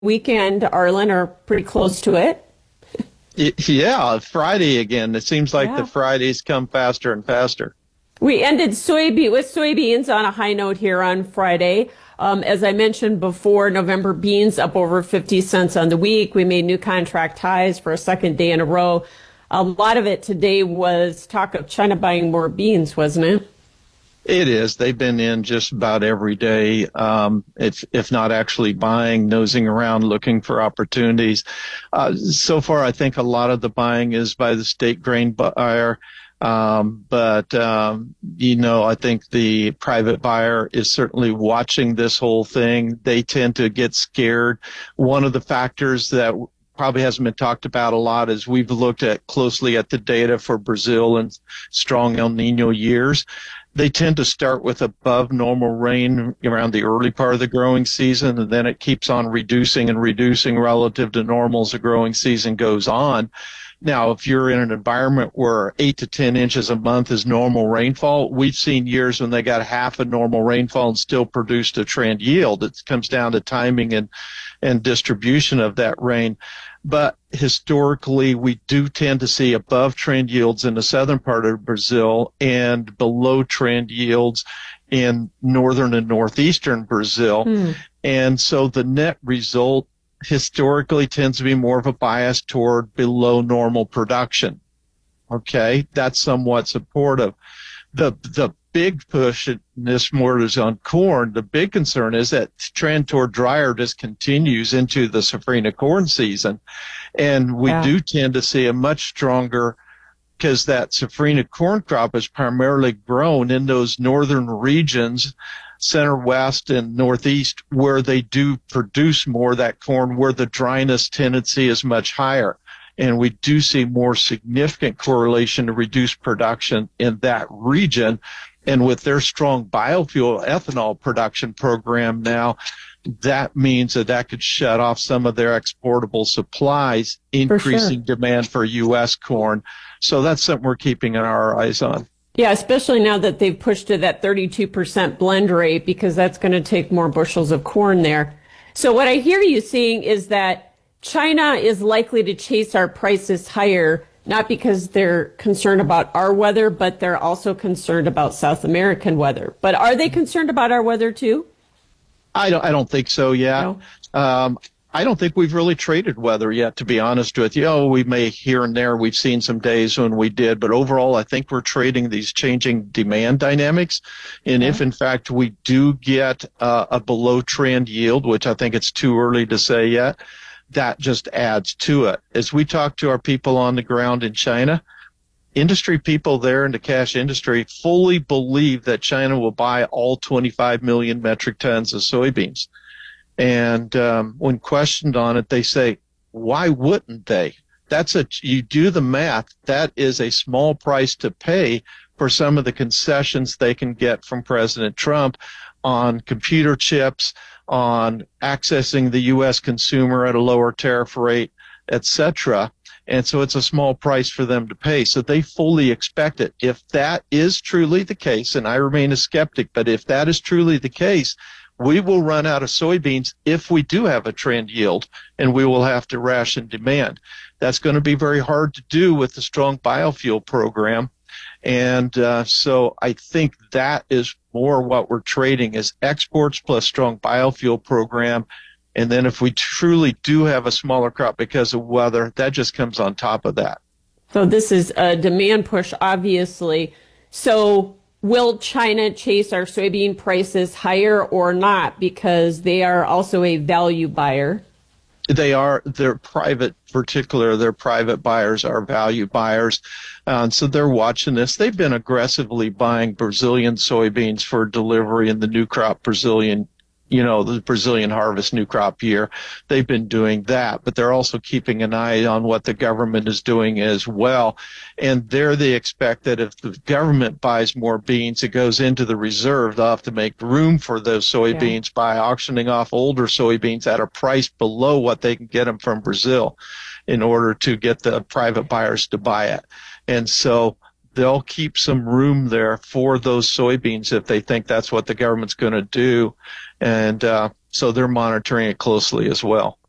weekend, Arlen, or pretty close to it. Yeah, Friday again. It seems like the Yeah. Fridays come faster and faster. We ended soybeans on a high note here on Friday. As I mentioned before, November beans up over 50 cents on the week. We made new contract highs for a second day in a row. A lot of it today was talk of China buying more beans, wasn't it? It is. They've been in just about every day, if not actually buying, nosing around, looking for opportunities. So far, I think a lot of the buying is by the state grain buyer. I think the private buyer is certainly watching this whole thing. They tend to get scared. One of the factors that probably hasn't been talked about a lot is we've looked at closely at the data for Brazil and strong El Nino years. They tend to start with above normal rain around the early part of the growing season, and then it keeps on reducing and reducing relative to normal as the growing season goes on. Now, if you're in an environment where 8 to 10 inches a month is normal rainfall, we've seen years when they got half a normal rainfall and still produced a trend yield. It comes down to timing and distribution of that rain. But historically, we do tend to see above trend yields in the southern part of Brazil and below trend yields in northern and northeastern Brazil. And so the net result historically tends to be more of a bias toward below normal production. Okay, that's somewhat supportive. The big push in this more is on corn. The big concern is that trend toward drier just continues into the safrinha corn season. And we do tend to see a much stronger, because that safrinha corn crop is primarily grown in those northern regions, center west and northeast, where they do produce more of that corn, where the dryness tendency is much higher. And we do see more significant correlation to reduced production in that region. And with their strong biofuel ethanol production program now, that means that could shut off some of their exportable supplies, increasing demand for U.S. corn. So that's something we're keeping our eyes on. Yeah, especially now that they've pushed to that 32% blend rate, because that's going to take more bushels of corn there. So what I hear you saying is that China is likely to chase our prices higher, not because they're concerned about our weather, but they're also concerned about South American weather. But are they concerned about our weather too? I don't think so yet. No. I don't think we've really traded weather yet, to be honest with you. Oh, we may here and there, we've seen some days when we did, but overall, I think we're trading these changing demand dynamics. And if in fact we do get a below trend yield, which I think it's too early to say yet, that just adds to it. As we talk to our people on the ground in China, industry people there in the cash industry fully believe that China will buy all 25 million metric tons of soybeans. And when questioned on it, they say, why wouldn't they? You do the math, that is a small price to pay for some of the concessions they can get from President Trump on computer chips, on accessing the U.S. consumer at a lower tariff rate, et cetera. And so it's a small price for them to pay. So they fully expect it. If that is truly the case, and I remain a skeptic, but if that is truly the case, we will run out of soybeans if we do have a trend yield, and we will have to ration demand. That's going to be very hard to do with the strong biofuel program. And so I think that is more what we're trading is exports plus strong biofuel program. And then if we truly do have a smaller crop because of weather, that just comes on top of that. So this is a demand push, obviously. So will China chase our soybean prices higher or not? Because they are also a value buyer. They're private, their private buyers are value buyers. So they're watching this. They've been aggressively buying Brazilian soybeans for delivery in the new crop the Brazilian harvest new crop year. They've been doing that, but they're also keeping an eye on what the government is doing as well. And there they expect that if the government buys more beans, it goes into the reserve. They'll have to make room for those soybeans by auctioning off older soybeans at a price below what they can get them from Brazil in order to get the private buyers to buy it. And so they'll keep some room there for those soybeans if they think that's what the government's going to do. And so they're monitoring it closely as well.